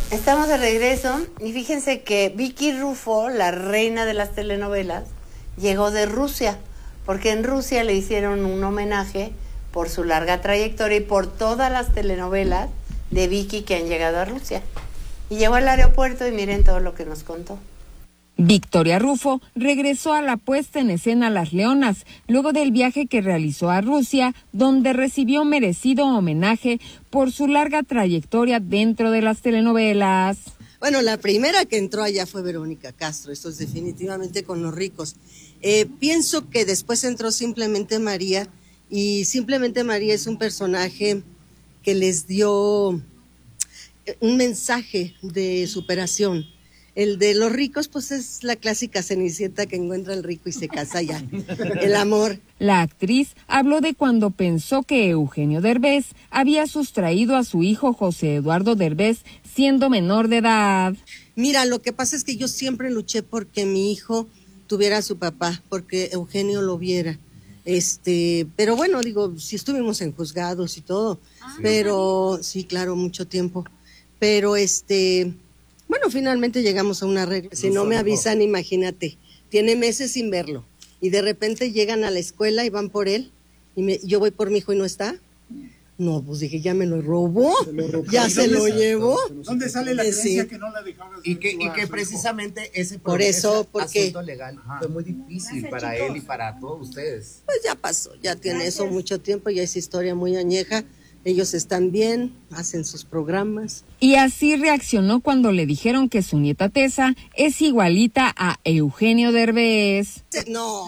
Estamos de regreso y fíjense que Vicky Rufo, la reina de las telenovelas, llegó de Rusia, porque en Rusia le hicieron un homenaje por su larga trayectoria y por todas las telenovelas de Vicky que han llegado a Rusia. Y llegó al aeropuerto y miren todo lo que nos contó. Victoria Rufo regresó a la puesta en escena Las Leonas, luego del viaje que realizó a Rusia, donde recibió merecido homenaje por su larga trayectoria dentro de las telenovelas. Bueno, la primera que entró allá fue Verónica Castro, esto es definitivamente con Los Ricos. Pienso que después entró Simplemente María, y Simplemente María es un personaje que les dio un mensaje de superación. El de Los Ricos, pues es la clásica Cenicienta que encuentra al rico y se casa ya. El amor. La actriz habló de cuando pensó que Eugenio Derbez había sustraído a su hijo José Eduardo Derbez siendo menor de edad. Mira, lo que pasa es que yo siempre luché porque mi hijo tuviera a su papá, porque Eugenio lo viera. Pero bueno, digo, sí estuvimos en juzgados y todo, pero sí, claro, mucho tiempo. Pero bueno, finalmente llegamos a una arreglo. Si no me avisan, imagínate, tiene meses sin verlo. Y de repente llegan a la escuela y van por él. Y yo voy por mi hijo y no está. No, pues dije, ya me lo robó. Ya se lo llevó. ¿Dónde sale la creencia que no la dejabas? Y que precisamente ese asunto legal fue muy difícil para él y para todos ustedes. Pues ya pasó, ya tiene eso mucho tiempo, ya es historia muy añeja. Ellos están bien, hacen sus programas. Y así reaccionó cuando le dijeron que su nieta Tessa es igualita a Eugenio Derbez. No.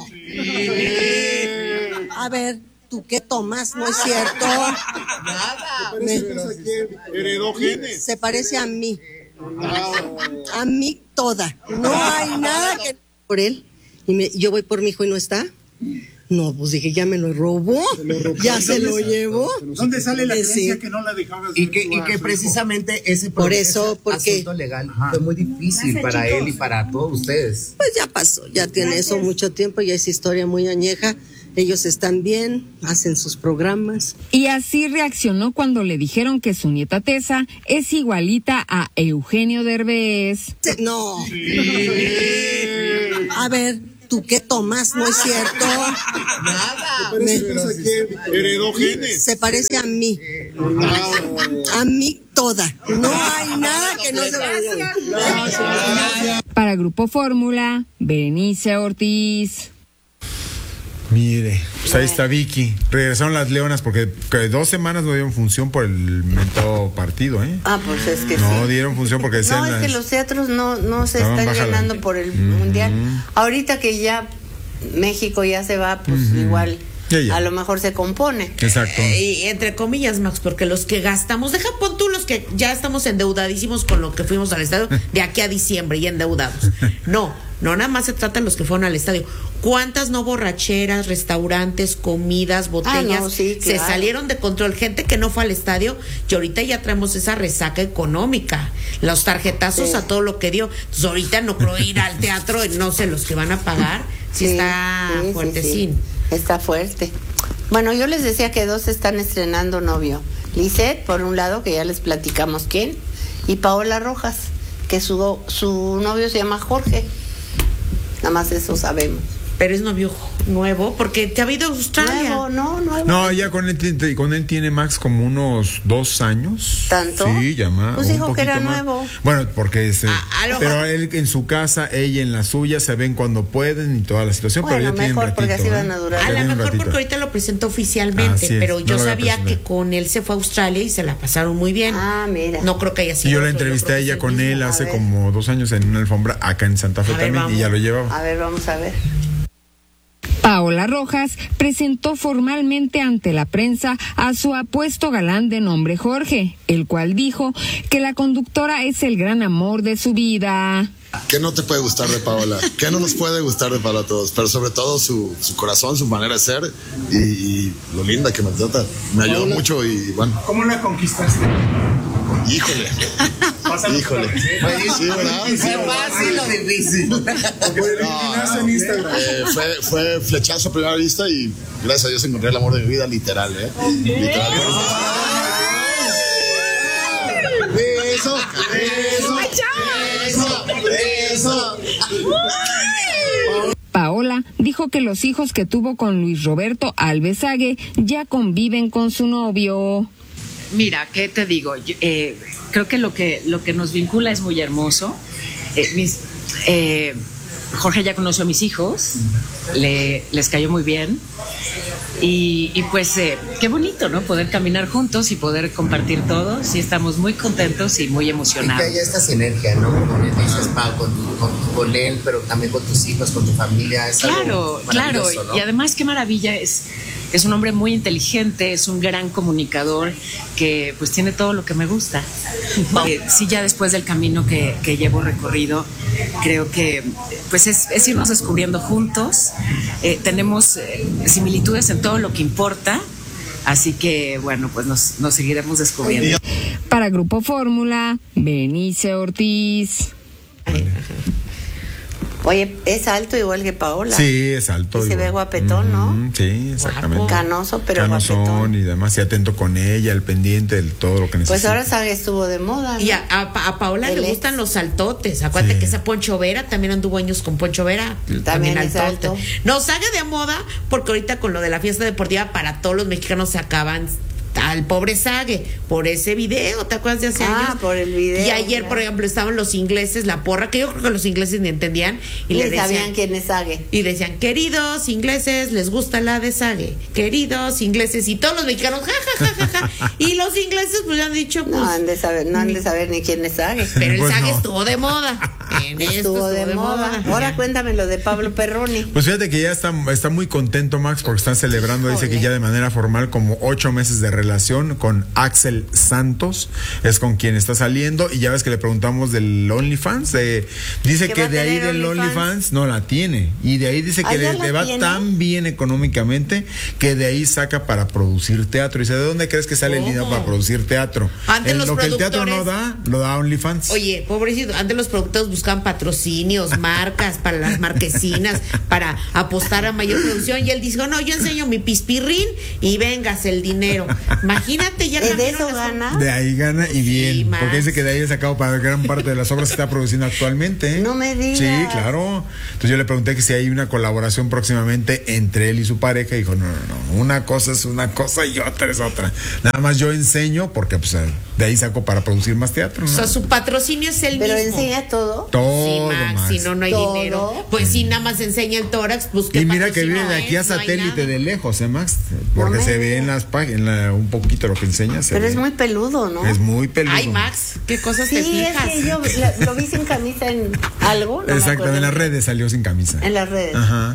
A ver, ¿tú qué tomas? No es cierto. Nada. Heredó genes. Se parece a mí. A mí toda. No hay nada que... Por él. Y yo voy por mi hijo y no está. No, pues dije, ya me lo robó, ya se lo llevó. ¿Dónde sale la creencia que no la dejabas? Y que precisamente ese asunto legal fue muy difícil para él y para todos ustedes. Pues ya pasó, ya tiene eso mucho tiempo, ya es historia muy añeja. Ellos están bien, hacen sus programas. Y así reaccionó cuando le dijeron que su nieta Tessa es igualita a Eugenio Derbez. No. A ver, ¿tú qué tomas? No es cierto. Nada. Heredó genes. Se parece a mí. A mí toda. No hay nada que no se vaya. Para Grupo Fórmula, Berenice Ortiz. Mire, pues ahí está Vicky. Regresaron las Leonas porque 2 semanas no dieron función por el mentado partido, ¿eh? Ah, pues es que no dieron función porque decían... No, es que los teatros no se están llenando por el mundial. Ahorita que ya México ya se va, pues igual... A lo mejor se compone. Exacto. Y entre comillas, Max, porque los que gastamos, pon tú los que ya estamos endeudadísimos con lo que fuimos al estadio de aquí a diciembre y endeudados. No nada más se trata de los que fueron al estadio. ¿Cuántas no borracheras, restaurantes, comidas, botellas se salieron de control? Gente que no fue al estadio y ahorita ya traemos esa resaca económica. Los tarjetazos a todo lo que dio. Entonces ahorita no creo ir al teatro, no sé, los que van a pagar, está fuertecín. Está fuerte. Bueno, yo les decía que 2 están estrenando novio. Lisette, por un lado, que ya les platicamos quién, y Paola Rojas, que su novio se llama Jorge. Nada más eso sabemos. Pero es novio nuevo, porque te ha ido a Australia. Nuevo. No, ya con él tiene Max como unos 2 años. ¿Tanto? Sí, ya más. Pues dijo que era nuevo. Bueno, porque pero él en su casa, ella en la suya, se ven cuando pueden y toda la situación, bueno, pero ya tienen mejor, porque así van a durar. A lo mejor porque ahorita lo presentó oficialmente, pero yo sabía que con él se fue a Australia y se la pasaron muy bien. Ah, mira. No creo que haya sido. Y yo la entrevisté a ella con él hace como 2 años en una alfombra acá en Santa Fe también, y ya lo llevaba. A ver, vamos a ver. Paola Rojas presentó formalmente ante la prensa a su apuesto galán de nombre Jorge, el cual dijo que la conductora es el gran amor de su vida. ¿Qué no te puede gustar de Paola? ¿Qué no nos puede gustar de Paola a todos? Pero sobre todo su corazón, su manera de ser y lo linda que me trata. Me ayudó mucho y bueno. ¿Cómo la conquistaste? Híjole. Sí, ¿verdad? ¿Fue fácil o difícil? En Instagram. Fue flechazo a primera vista y gracias a Dios encontré el amor de mi vida, literal, Literal. eso. Paola dijo que los hijos que tuvo con Luis Roberto Alvesague ya conviven con su novio. Mira, ¿qué te digo? Creo que lo que nos vincula es muy hermoso. Jorge ya conoció a mis hijos, les cayó muy bien y pues qué bonito, ¿no? Poder caminar juntos y poder compartir todo. Sí, estamos muy contentos y muy emocionados. Y que haya esta sinergia, ¿no? Como dices, Pau, con él, pero también con tus hijos, con tu familia. Es claro, ¿no? Y además qué maravilla es un hombre muy inteligente, es un gran comunicador que pues tiene todo lo que me gusta. Sí, ya después del camino que llevo recorrido, creo que pues es irnos descubriendo juntos. Tenemos similitudes en todo lo que importa, así que bueno, pues nos seguiremos descubriendo. Para Grupo Fórmula, Benice Ortiz. Oye, es alto igual que Paola. Sí, es alto. Y se ve guapetón, ¿no? Sí, exactamente. Canoso, pero Canosón guapetón. Y además, y atento con ella, al pendiente de todo lo que necesita. Pues ahora Sague estuvo de moda, ¿no? Y a Paola le gustan los saltotes. Acuérdate que esa Poncho Vera también anduvo años con Poncho Vera. También es altote. alto. No, Sague de moda, porque ahorita con lo de la fiesta deportiva, para todos los mexicanos se acaban al pobre Sague por ese video, ¿te acuerdas de hace años? Por el video. Y ayer, por ejemplo, estaban los ingleses, la porra, que yo creo que los ingleses ni entendían y le decían, sabían quién es Sague. Y decían, queridos ingleses, les gusta la de Sague, queridos ingleses, y todos los mexicanos, ja. Y los ingleses pues ya han dicho, pues, no han de saber ni quién es Sague. pero el Pues Sague no. estuvo de moda. Estuvo de moda. Ahora cuéntame lo de Pablo Perroni. Pues fíjate que ya está muy contento, Max, porque están celebrando, dice que ya de manera formal, como 8 meses de relación con Axel Santos, es con quien está saliendo. Y ya ves que le preguntamos del OnlyFans, dice que de ahí del OnlyFans no la tiene, y de ahí dice que le va tan bien económicamente que de ahí saca para producir teatro. Y dice, ¿de dónde crees que sale el dinero para producir teatro? Antes En los lo que el teatro productores- no da, lo da OnlyFans. Oye, pobrecito, antes los productores buscaban patrocinios, marcas para las marquesinas, para apostar a mayor producción, y él dijo, no, yo enseño mi pispirrín y vengas el dinero. Imagínate, ya ¿De eso gana? De ahí gana y bien, Sí, Max. porque dice que de ahí ha sacado para gran parte de las obras que está produciendo actualmente. No me digas. Sí, claro. Entonces yo le pregunté que si hay una colaboración próximamente entre él y su pareja, y dijo, no, una cosa es una cosa y otra es otra. Nada más yo enseño porque pues de ahí saco para producir más teatro, ¿no? O sea, su patrocinio es el Pero mismo. enseña todo. Todo, Sí, Max, Max. si no hay ¿Todo? dinero. Pues si nada más enseña el tórax, pues qué Y mira que patrocinio viene de aquí a es, no hay satélite nada. de lejos, Max, porque No se me ve digas. en las páginas, un poquito lo que enseña. Pero es muy peludo, ¿no? Es muy peludo. Ay, Max, qué cosas Sí, te es fijas. que yo lo vi sin camisa en algo. no me Exacto, acuerdo. en las redes salió sin camisa. En las redes. Ajá.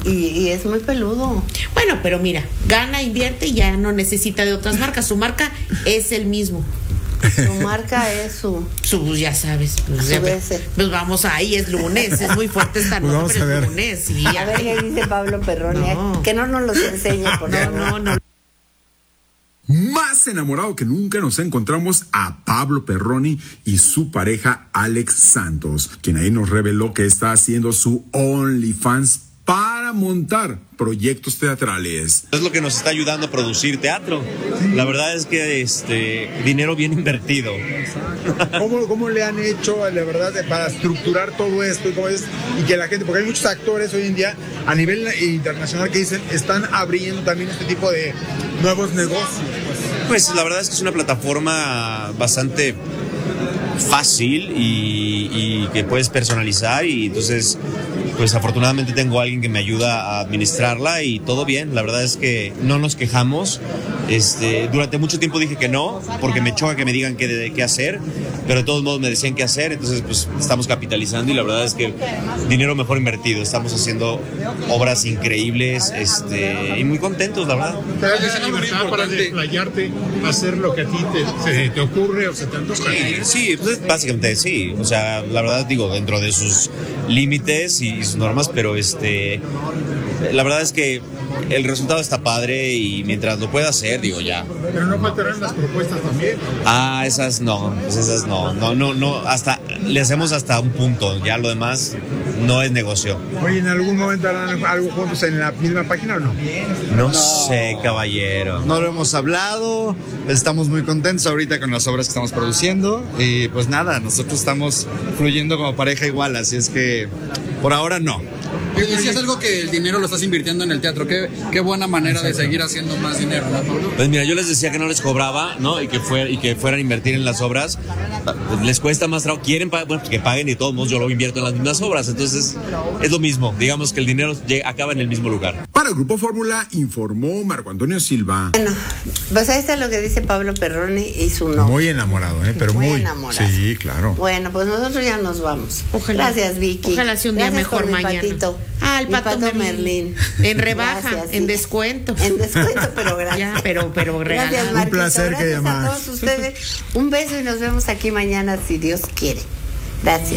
Y es muy peludo. Bueno, pero mira, gana, invierte y ya no necesita de otras marcas. Su marca es el mismo. Su marca es su... Pues ya sabes, pues, ya Su ese. pues vamos ahí, es lunes, es muy fuerte esta Pues nota, vamos pero a ver. es lunes. Sí, A ver qué dice Pablo Perroni. No. Que no nos los enseñe, por favor. no. Más enamorado que nunca nos encontramos a Pablo Perroni y su pareja Alex Santos, quien ahí nos reveló que está haciendo su OnlyFans para montar proyectos teatrales. Es lo que nos está ayudando a producir teatro. La verdad es que dinero bien invertido. ¿Cómo le han hecho, la verdad, para estructurar todo esto y que la gente, porque hay muchos actores hoy en día a nivel internacional que dicen, están abriendo también este tipo de nuevos negocios? Pues la verdad es que es una plataforma bastante fácil y que puedes personalizar, y entonces pues afortunadamente tengo a alguien que me ayuda a administrarla y todo bien. La verdad es que no nos quejamos. Durante mucho tiempo dije que no, porque me choca que me digan qué hacer, pero de todos modos me decían qué hacer, entonces pues estamos capitalizando y la verdad es que dinero mejor invertido. Estamos haciendo obras increíbles y muy contentos, la verdad. Te das esa libertad para desplayarte, hacer lo que a ti te ocurre o se te antoja. Sí, pues básicamente sí. O sea, la verdad digo, dentro de sus límites y sus normas, pero la verdad es que el resultado está padre y mientras lo pueda hacer, digo, ya. Pero no faltarán las propuestas también. Esas no, hasta le hacemos hasta un punto, ya lo demás no es negocio. Oye, ¿en algún momento harán algo juntos en la misma página o no? No sé, caballero. No lo hemos hablado, estamos muy contentos ahorita con las obras que estamos produciendo y pues nada, nosotros estamos fluyendo como pareja igual, así es que por ahora no. Decías algo que el dinero lo estás invirtiendo en el teatro. Qué buena manera de seguir haciendo más dinero, ¿no, Pablo? Pues mira, yo les decía que no les cobraba, ¿no? Y que fueran a invertir en las obras. Pues les cuesta más trabajo. Quieren pues que paguen y de todos modos yo lo invierto en las mismas obras. Entonces es lo mismo. Digamos que el dinero acaba en el mismo lugar. Para el Grupo Fórmula informó Marco Antonio Silva. Bueno, pues ahí está lo que dice Pablo Perroni y su novio. Muy enamorado, pero muy enamorado. Sí, claro. Bueno, pues nosotros ya nos vamos. Ojalá. Gracias, Vicky. Ojalá sea un día mejor mañana. Patito. El pato Merlín. En rebaja, gracias, en descuento. En descuento, pero gracias. Ya, pero regalado. Gracias, Marquito. Un placer que gracias a todos ustedes. Un beso y nos vemos aquí mañana si Dios quiere. Gracias.